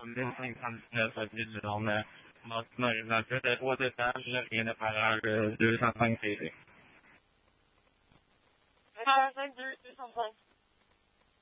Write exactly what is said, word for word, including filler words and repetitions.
missing consciousness of digitalness. Most möjligt att återställa innebär du something easy. I think do something.